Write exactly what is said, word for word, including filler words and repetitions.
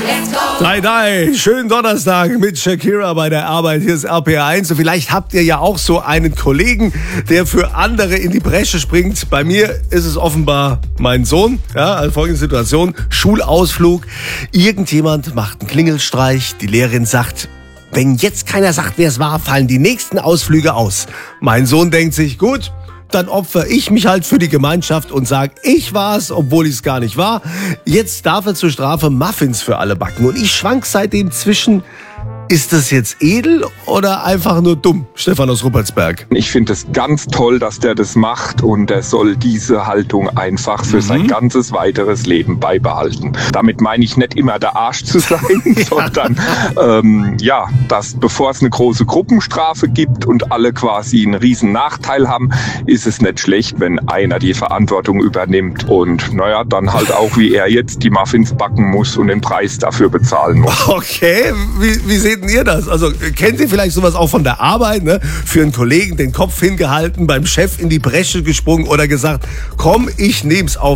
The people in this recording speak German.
Dai, dai, schönen Donnerstag mit Shakira bei der Arbeit. Hier ist R P R eins. Und vielleicht habt ihr ja auch so einen Kollegen, der für andere in die Bresche springt. Bei mir ist es offenbar mein Sohn. Ja, also folgende Situation: Schulausflug. Irgendjemand macht einen Klingelstreich. Die Lehrerin sagt: Wenn jetzt keiner sagt, wer es war, fallen die nächsten Ausflüge aus. Mein Sohn denkt sich: Gut, dann opfer ich mich halt für die Gemeinschaft und sag, ich war's, obwohl ich es gar nicht war. Jetzt darf er zur Strafe Muffins für alle backen. Und ich schwank seitdem zwischen, ist das jetzt edel oder einfach nur dumm? Stefan aus Ruppertsberg. Ich finde es ganz toll, dass der das macht, und er soll diese Haltung einfach für mhm. sein ganzes weiteres Leben beibehalten. Damit meine ich nicht immer der Arsch zu sein, ja. sondern ähm, ja, dass bevor es eine große Gruppenstrafe gibt und alle quasi einen riesen Nachteil haben, ist es nicht schlecht, wenn einer die Verantwortung übernimmt und naja, dann halt auch wie er jetzt die Muffins backen muss und den Preis dafür bezahlen muss. Okay, wie, wie seht denn ihr das? Also kennt ihr vielleicht sowas auch von der Arbeit, ne? Für einen Kollegen den Kopf hingehalten, beim Chef in die Bresche gesprungen oder gesagt, komm, ich nehm's auf